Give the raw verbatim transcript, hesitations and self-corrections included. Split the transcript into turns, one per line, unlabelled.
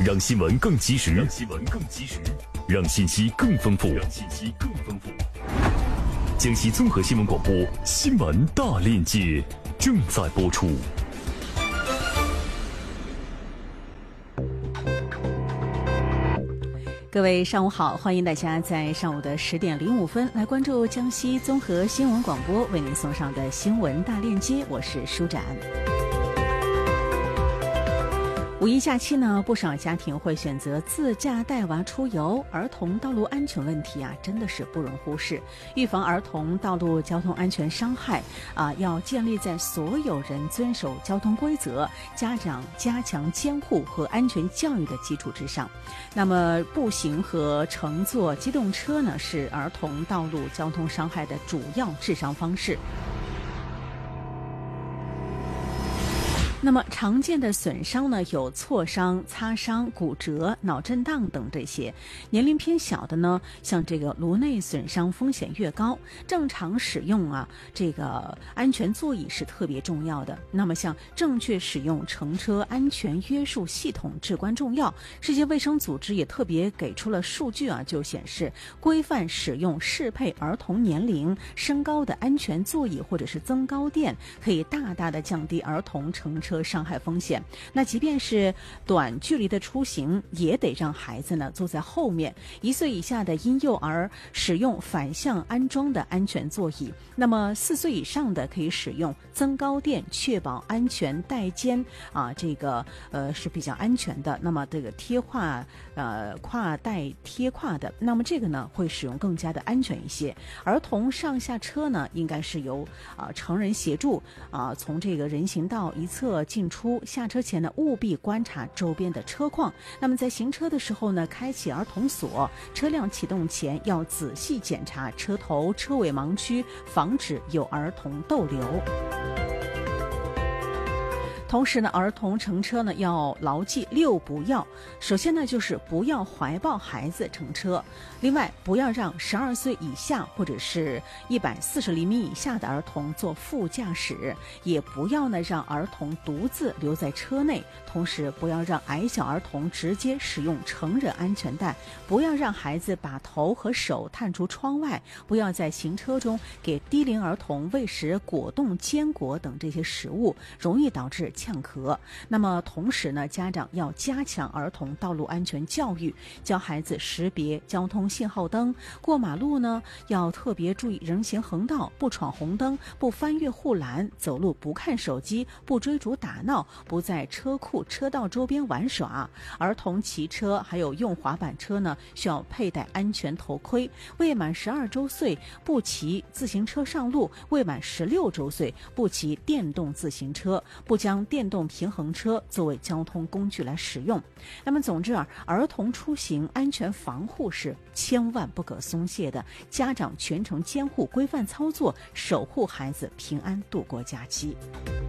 让新闻更及时，让新闻更及时，让信息更丰富，让信息更丰富。江西综合新闻广播新闻大链接正在播出。
各位上午好，欢迎大家在上午的十点零五分来关注江西综合新闻广播为您送上的新闻大链接，我是舒展。五一假期呢，不少家庭会选择自驾带娃出游，儿童道路安全问题啊，真的是不容忽视。预防儿童道路交通安全伤害啊，要建立在所有人遵守交通规则、家长加强监护和安全教育的基础之上。那么，步行和乘坐机动车呢，是儿童道路交通伤害的主要致伤方式。那么常见的损伤呢，有挫伤、擦伤、骨折、脑震荡等这些。年龄偏小的呢，像这个颅内损伤风险越高，正常使用啊，这个安全座椅是特别重要的。那么像正确使用乘车安全约束系统至关重要。世界卫生组织也特别给出了数据啊，就显示规范使用适配儿童年龄、身高的安全座椅或者是增高垫，可以大大的降低儿童乘车伤害风险。那即便是短距离的出行，也得让孩子呢坐在后面。一岁以下的婴幼儿使用反向安装的安全座椅，那么四岁以上的可以使用增高垫，确保安全带肩啊，这个呃是比较安全的。那么这个贴跨呃跨带贴跨的，那么这个呢会使用更加的安全一些。儿童上下车呢，应该是由啊、呃、成人协助啊、呃，从这个人行道一侧进出，下车前呢务必观察周边的车况。那么在行车的时候呢，开启儿童锁，车辆启动前要仔细检查车头、车尾盲区，防止有儿童逗留。同时呢，儿童乘车呢要牢记六不要。首先呢，就是不要怀抱孩子乘车；另外，不要让十二岁以下或者是一百四十厘米以下的儿童坐副驾驶，也不要呢让儿童独自留在车内。同时，不要让矮小儿童直接使用成人安全带，不要让孩子把头和手探出窗外，不要在行车中给低龄儿童喂食果冻、坚果等这些食物，容易导致呛咳。那么同时呢，家长要加强儿童道路安全教育，教孩子识别交通信号灯，过马路呢要特别注意人行横道，不闯红灯，不翻越护栏，走路不看手机，不追逐打闹，不在车库车道周边玩耍。儿童骑车还有用滑板车呢，需要佩戴安全头盔。未满十二周岁不骑自行车上路，未满十六周岁不骑电动自行车，不将电动平衡车作为交通工具来使用。那么总之啊，儿童出行安全防护是千万不可松懈的，家长全程监护规范操作，守护孩子平安度过假期。